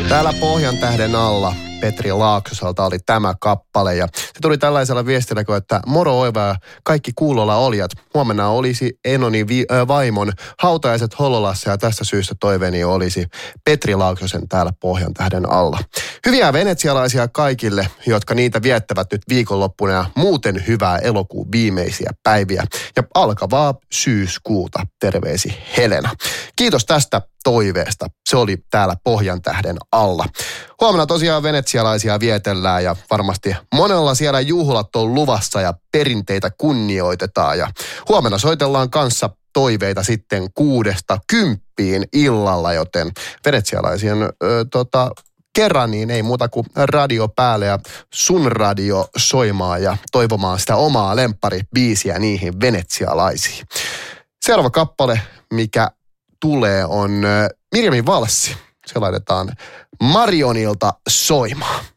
Täällä Pohjantähden alla Petri Laaksoselta oli tämä kappale ja se tuli tällaisella viestillä kuin, että moro Oiva ja kaikki kuulolla olijat. Huomenna olisi Enoni vaimon hautajaiset Hollolassa ja tästä syystä toiveeni olisi Petri Laaksosen täällä Pohjantähden alla. Hyviä venetsialaisia kaikille, jotka niitä viettävät nyt viikonloppuna ja muuten hyvää elokuun viimeisiä päiviä ja alkavaa syyskuuta. Terveisi Helena. Kiitos tästä toiveesta. Se oli täällä Pohjantähden alla. Huomenna tosiaan venetsialaisia vietellään ja varmasti monella siellä juhlat on luvassa ja perinteitä kunnioitetaan. Ja huomenna soitellaan kanssa toiveita sitten 6-10 illalla, joten venetsialaisien kerran niin ei muuta kuin radio päälle ja sun radio soimaan ja toivomaan sitä omaa lempparibiisiä niihin venetsialaisiin. Seuraava kappale, mikä tulee, on Mirjamin valssi. Se laitetaan Marionilta soimaan.